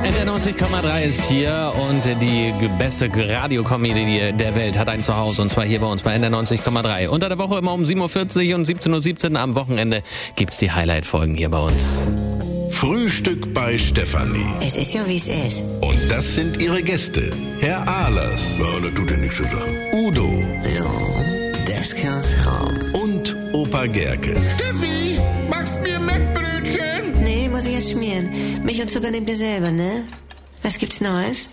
NDR 90,3 ist hier und die beste Radiokomödie der Welt hat ein Zuhause und zwar hier bei uns bei NDR 90,3. Unter der Woche immer um 7.40 Uhr und 17.17 Uhr am Wochenende gibt's die Highlight-Folgen hier bei uns. Frühstück bei Stefanie. Es ist ja, wie es ist. Und das sind ihre Gäste. Herr Ahlers. Ja, das tut ja nichts zu sagen. Udo. Ja, das kann's haben. Und Opa Gerke. Steffi, machst mir Mettbrötchen? Nee, muss ich erst schmieren. Milch und Zucker nehmt ihr selber, ne? Was gibt's Neues?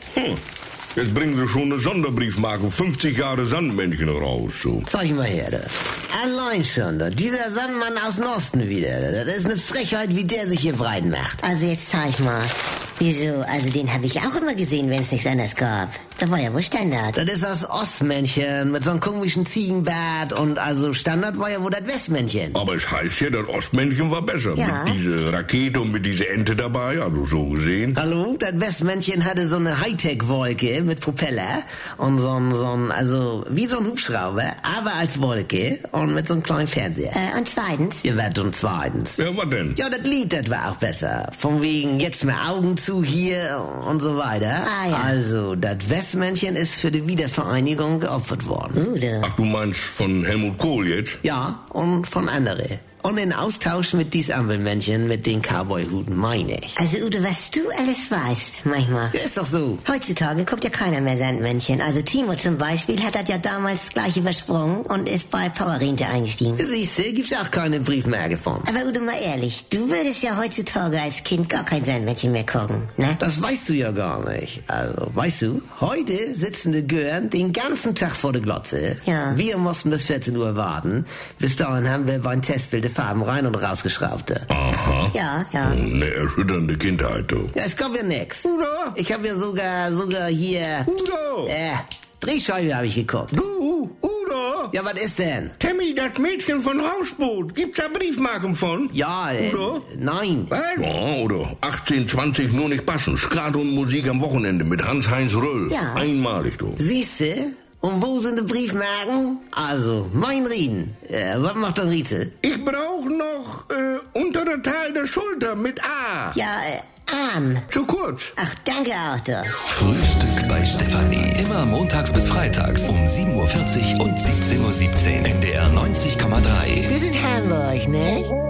Jetzt bringen sie schon eine Sonderbriefmarke, 50 Jahre Sandmännchen raus. So. Zeig mal her, da. Allein schon, da. Dieser Sandmann aus dem Osten wieder. Das ist eine Frechheit, wie der sich hier breit macht. Also jetzt zeig mal. Wieso? Also den habe ich auch immer gesehen, wenn es nichts anderes gab. Da war ja wohl Standard. Das ist das Ostmännchen mit so einem komischen Ziegenbart und also Standard war ja wohl das Westmännchen. Aber es heißt ja, das Ostmännchen war besser. Ja. Mit dieser Rakete und mit dieser Ente dabei, also so gesehen. Hallo, das Westmännchen hatte so eine Hightech-Wolke mit Propeller und so ein, also wie so ein Hubschrauber, aber als Wolke und mit so einem kleinen Fernseher. Und zweitens? Ihr werdet und zweitens. Ja, was denn? Ja, das Lied, das war auch besser. Von wegen jetzt mal Augen zu hier und so weiter. Ah, ja. Also, das Westmännchen ist für die Wiedervereinigung geopfert worden. Udo. Ach, du meinst von Helmut Kohl jetzt? Ja, und von anderen. Und in Austausch mit dies Ampelmännchen mit den Cowboy-Huten, meine ich. Also Udo, was du alles weißt, manchmal. Ist doch so. Heutzutage guckt ja keiner mehr Sandmännchen. Also Timo zum Beispiel hat das ja damals gleich übersprungen und ist bei Power Ranger eingestiegen. Siehste, gibt's auch keine Briefmarke von. Aber Udo, mal ehrlich, du würdest ja heutzutage als Kind gar kein Sandmännchen mehr gucken, ne? Das weißt du ja gar nicht. Also, weißt du, heute sitzen die Gören den ganzen Tag vor der Glotze. Ja. Wir mussten bis 14 Uhr warten. Bis dahin haben wir beim Testbild Farben rein und rausgeschraubt. Aha. Ja. Eine erschütternde Kindheit, du. Ja, es gab ja nix. Udo! Ich habe ja sogar hier... Udo! Drehscheibe habe ich geguckt. Du, Udo! Ja, was ist denn? Tammy, das Mädchen von Hausboot. Gibt's da Briefmarken von? Ja, Udo? nein. Was? Ja, Udo. 1820 nur nicht passen. Skat und Musik am Wochenende mit Hans-Heinz Röll. Ja. Einmalig, du. Siehste? Und wo sind die Briefmarken? Also, mein Rieden. Was macht ein Rätsel? Ich brauch noch untere Teil der Schulter mit A. Ja, Arm. Zu kurz. Ach, danke, Arthur. Frühstück bei Stefanie. Immer montags bis freitags um 7.40 Uhr und 17.17 Uhr. NDR 90,3. Wir sind Hamburg, ne?